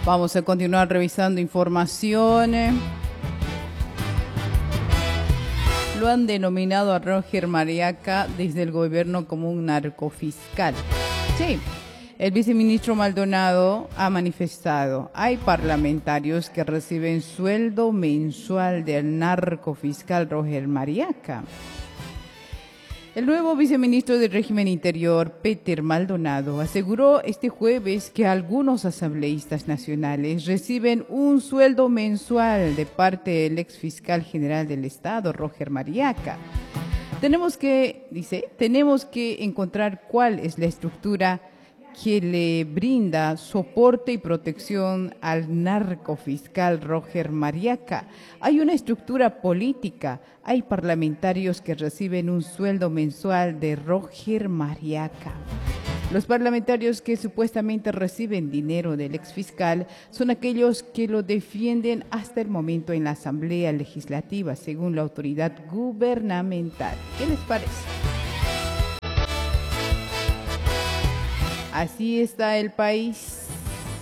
Vamos a continuar revisando información. Lo han denominado a Roger Mariaca desde el gobierno como un narcofiscal. Sí, el viceministro Maldonado ha manifestado, hay parlamentarios que reciben sueldo mensual del narcofiscal Roger Mariaca. El nuevo viceministro del régimen interior, Peter Maldonado, aseguró este jueves que algunos asambleístas nacionales reciben un sueldo mensual de parte del exfiscal general del Estado, Roger Mariaca. Tenemos que encontrar cuál es la estructura que le brinda soporte y protección al narcofiscal Roger Mariaca. Hay una estructura política, hay parlamentarios que reciben un sueldo mensual de Roger Mariaca. Los parlamentarios que supuestamente reciben dinero del exfiscal son aquellos que lo defienden hasta el momento en la Asamblea Legislativa, según la autoridad gubernamental. ¿Qué les parece? Así está el país.